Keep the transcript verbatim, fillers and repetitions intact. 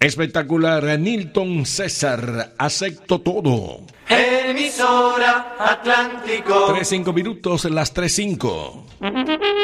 Espectacular, Nilton César, acepto todo. Emisora Atlántico. Tres cinco minutos, las tres cinco.